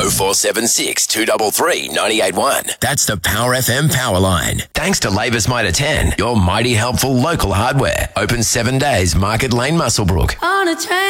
0476 233 981. That's the Power FM Power Line. Thanks to Labour's Mitre 10, your mighty helpful local hardware. Open 7 days, Market Lane, Muswellbrook. On a train.